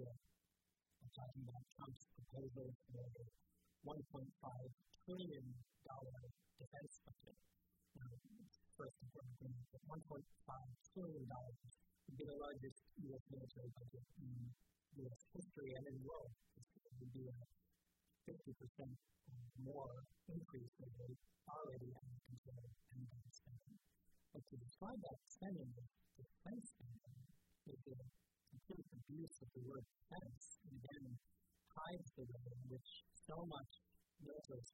Israel. We're talking about Trump's proposal for a $1.5 trillion defense budget. Now, first important thing is that $1.5 trillion would be the largest U.S. military budget in U.S. history and in the world. It would be a 50% more increase than they already have considered Pentagon spending. But to describe that spending as defense spending is a complete abuse of the word defense, and again, hides the way in which so much military